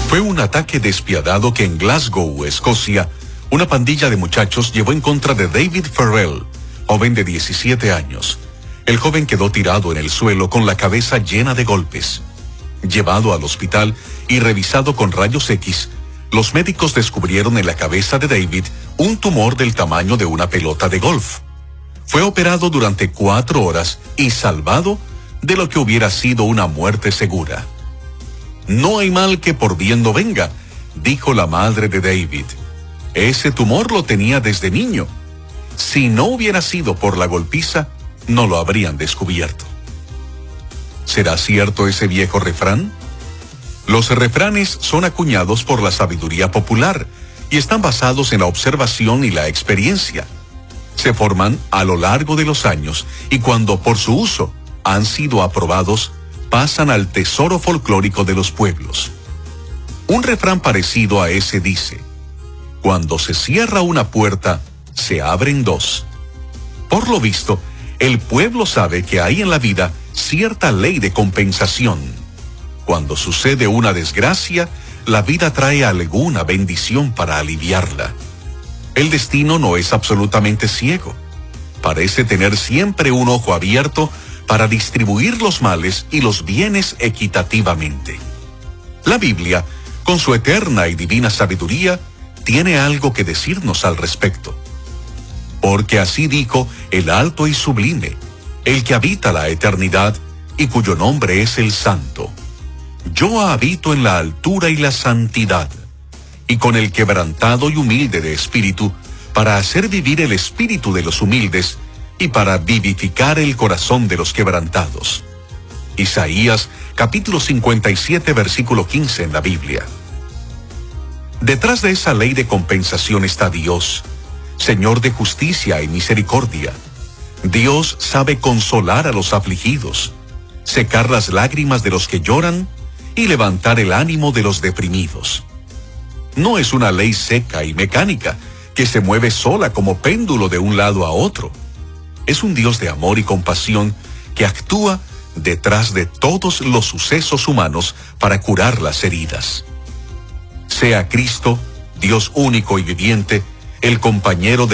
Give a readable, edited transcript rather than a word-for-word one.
Fue un ataque despiadado que en Glasgow, Escocia, una pandilla de muchachos llevó en contra de David Farrell, joven de 17 años. El joven quedó tirado en el suelo con la cabeza llena de golpes. Llevado al hospital y revisado con rayos X, los médicos descubrieron en la cabeza de David un tumor del tamaño de una pelota de golf. Fue operado durante 4 horas y salvado de lo que hubiera sido una muerte segura. No hay mal que por bien no venga, dijo la madre de David. Ese tumor lo tenía desde niño. Si no hubiera sido por la golpiza, no lo habrían descubierto. ¿Será cierto ese viejo refrán? Los refranes son acuñados por la sabiduría popular y están basados en la observación y la experiencia. Se forman a lo largo de los años y cuando por su uso han sido aprobados, pasan al tesoro folclórico de los pueblos. Un refrán parecido a ese dice: cuando se cierra una puerta, se abren 2. Por lo visto, el pueblo sabe que hay en la vida cierta ley de compensación. Cuando sucede una desgracia, la vida trae alguna bendición para aliviarla. El destino no es absolutamente ciego. Parece tener siempre un ojo abierto para distribuir los males y los bienes equitativamente. La Biblia, con su eterna y divina sabiduría, tiene algo que decirnos al respecto. Porque así dijo el alto y sublime, el que habita la eternidad y cuyo nombre es el Santo. Yo habito en la altura y la santidad, y con el quebrantado y humilde de espíritu, para hacer vivir el espíritu de los humildes, y para vivificar el corazón de los quebrantados. Isaías, capítulo 57, versículo 15 en la Biblia. Detrás de esa ley de compensación está Dios, Señor de justicia y misericordia. Dios sabe consolar a los afligidos, secar las lágrimas de los que lloran y levantar el ánimo de los deprimidos. No es una ley seca y mecánica que se mueve sola como péndulo de un lado a otro. Es un Dios de amor y compasión que actúa detrás de todos los sucesos humanos para curar las heridas. Sea Cristo, Dios único y viviente, el compañero de